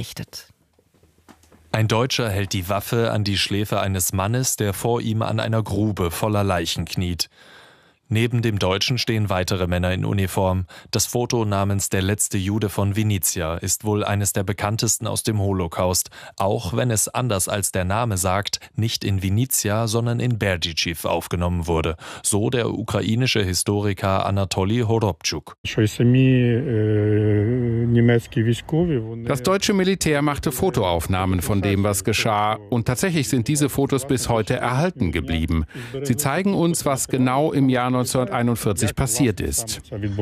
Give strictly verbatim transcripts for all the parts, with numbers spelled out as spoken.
berichtet. Ein Deutscher hält die Waffe an die Schläfe eines Mannes, der vor ihm an einer Grube voller Leichen kniet. Neben dem Deutschen stehen weitere Männer in Uniform. Das Foto namens Der letzte Jude von Vinnytsia ist wohl eines der bekanntesten aus dem Holocaust, auch wenn es anders als der Name sagt, nicht in Vinnytsia, sondern in Berdychiv aufgenommen wurde. So der ukrainische Historiker Anatoli Horobtschuk. Das deutsche Militär machte Fotoaufnahmen von dem, was geschah. Und tatsächlich sind diese Fotos bis heute erhalten geblieben. Sie zeigen uns, was genau im Jahr neunzehnhunderteinundvierzig passiert ist.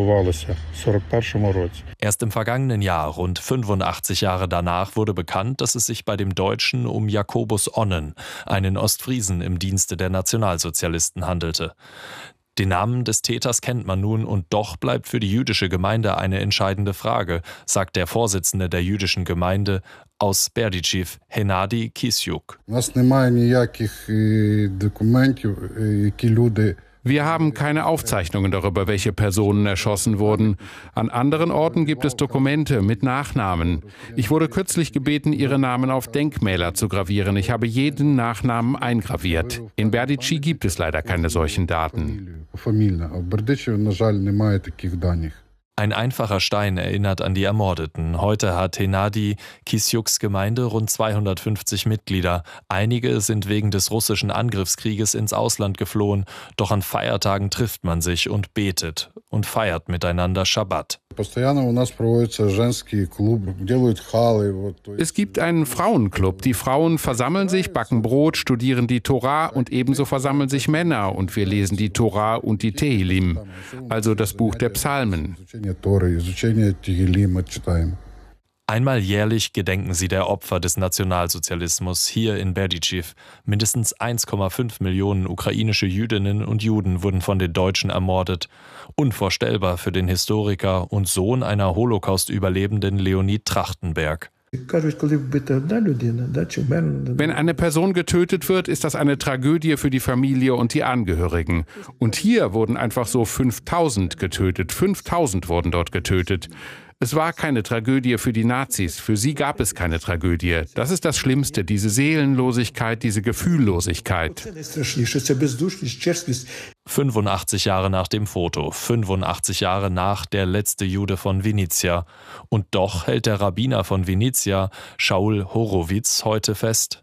Erst im vergangenen Jahr, rund fünfundachtzig Jahre danach, wurde bekannt, dass es sich bei dem Deutschen um Jakobus Onnen, einen Ostfriesen im Dienste der Nationalsozialisten, handelte. Den Namen des Täters kennt man nun und doch bleibt für die jüdische Gemeinde eine entscheidende Frage, sagt der Vorsitzende der jüdischen Gemeinde aus Berdychiv, Hennady Kisyuk. Wir haben keine Aufzeichnungen darüber, welche Personen erschossen wurden. An anderen Orten gibt es Dokumente mit Nachnamen. Ich wurde kürzlich gebeten, ihre Namen auf Denkmäler zu gravieren. Ich habe jeden Nachnamen eingraviert. In Berdychiv gibt es leider keine solchen Daten. Ein einfacher Stein erinnert an die Ermordeten. Heute hat Hennady Kisyuks Gemeinde rund zweihundertfünfzig Mitglieder. Einige sind wegen des russischen Angriffskrieges ins Ausland geflohen. Doch an Feiertagen trifft man sich und betet und feiert miteinander Schabbat. Es gibt einen Frauenclub. Die Frauen versammeln sich, backen Brot, studieren die Tora und ebenso versammeln sich Männer und wir lesen die Tora und die Tehilim, also das Buch der Psalmen. Einmal jährlich gedenken sie der Opfer des Nationalsozialismus hier in Berdychiv. Mindestens eins Komma fünf Millionen ukrainische Jüdinnen und Juden wurden von den Deutschen ermordet. Unvorstellbar für den Historiker und Sohn einer Holocaust-Überlebenden Leonid Trachtenberg. Wenn eine Person getötet wird, ist das eine Tragödie für die Familie und die Angehörigen. Und hier wurden einfach so fünftausend getötet. fünftausend wurden dort getötet. Es war keine Tragödie für die Nazis. Für sie gab es keine Tragödie. Das ist das Schlimmste, diese Seelenlosigkeit, diese Gefühllosigkeit. fünfundachtzig Jahre nach dem Foto, fünfundachtzig Jahre nach Der letzte Jude von Vinnytsia. Und doch hält der Rabbiner von Vinnytsia, Shaul Horowitz, heute fest: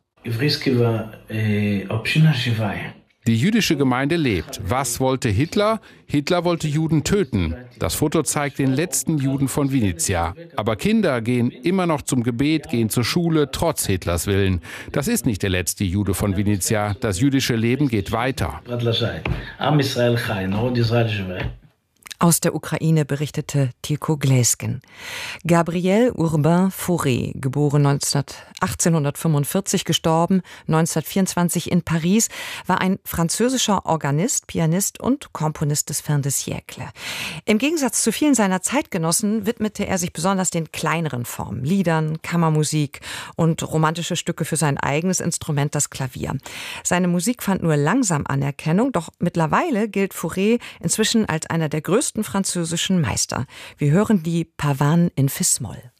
Die jüdische Gemeinde lebt. Was wollte Hitler? Hitler wollte Juden töten. Das Foto zeigt den letzten Juden von Vinnytsia. Aber Kinder gehen immer noch zum Gebet, gehen zur Schule, trotz Hitlers Willen. Das ist nicht der letzte Jude von Vinnytsia. Das jüdische Leben geht weiter. Aus der Ukraine berichtete Tilko Glesken. Gabriel Urbain Fauré, geboren achtzehnhundertfünfundvierzig, gestorben neunzehnhundertvierundzwanzig in Paris, war ein französischer Organist, Pianist und Komponist des Fin de siècle. Im Gegensatz zu vielen seiner Zeitgenossen widmete er sich besonders den kleineren Formen, Liedern, Kammermusik und romantische Stücke für sein eigenes Instrument, das Klavier. Seine Musik fand nur langsam Anerkennung, doch mittlerweile gilt Fauré inzwischen als einer der größten französischen Meister. Wir hören die Pavane in Fis-Moll.